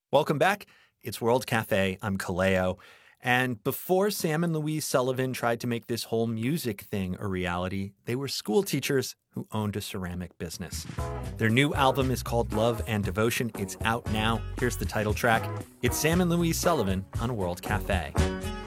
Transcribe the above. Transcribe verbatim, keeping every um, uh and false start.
Welcome back. It's World Cafe. I'm Kaleo. And before Sam and Louise Sullivan tried to make this whole music thing a reality, they were school teachers who owned a ceramic business. Their new album is called Love and Devotion. It's out now. Here's the title track. It's Sam and Louise Sullivan on World Cafe.